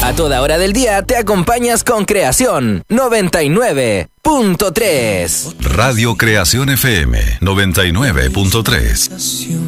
A toda hora del día te acompañas con Creación 99.3. Radio Creación FM 99.3.